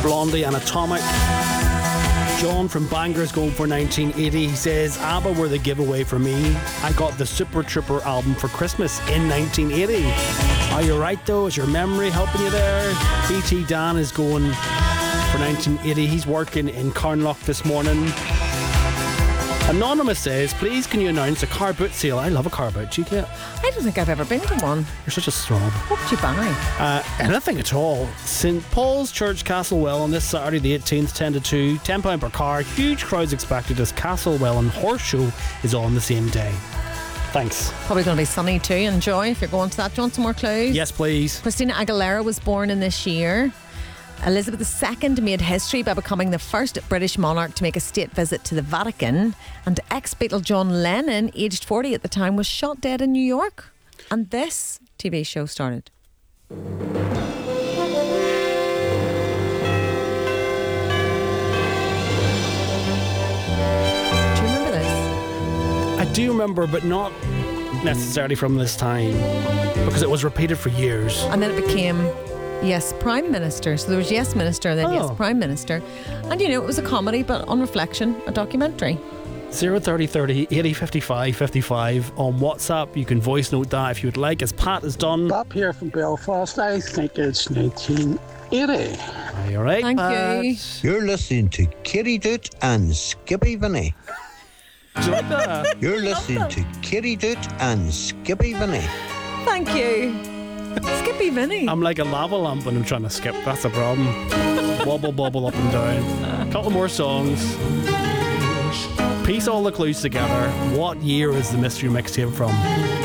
Blondie and Atomic. John from Bangor's going for 1980. He says, ABBA were the giveaway for me. I got the Super Trooper album for Christmas in 1980. Are you right though? Is your memory helping you there? BT Dan is going for 1980. He's working in Carnlough this morning. Anonymous says, please can you announce a car boot sale? I love a car boot. Do you get? I don't think I've ever been to one. You're such a snob. What did you buy? Anything at all. St Paul's Church, Castlewell on this Saturday the 18th, 10 to 2. £10 per car. Huge crowds expected as Castlewell and Horse Show is on the same day. Thanks. Probably going to be sunny too. Enjoy if you're going to that. Do you want some more clues? Yes, please. Christina Aguilera was born in this year. Elizabeth II made history by becoming the first British monarch to make a state visit to the Vatican. And ex-Beatle John Lennon, aged 40 at the time, was shot dead in New York. And this TV show started. Do you remember this? I do remember, but not necessarily from this time, because it was repeated for years. And then it became Yes Prime Minister. So there was Yes Minister and then Yes Prime Minister. And you know, it was a comedy, but on reflection, a documentary. 030 30 80 55 55 on WhatsApp. You can voice note that if you would like, as Pat has done. Up here from Belfast, I think it's 1980. Are you alright, Thank Pat? you. You're listening to Kitty Doot and Skippy Vinny. Do you like that? You're listening to Kitty Doot and Skippy Vinny. Thank you. Skippy Vinny. I'm like a lava lamp when I'm trying to skip. That's the problem. Wobble, bobble up and down. A couple more songs. Piece all the clues together. What year is the mystery mixtape from?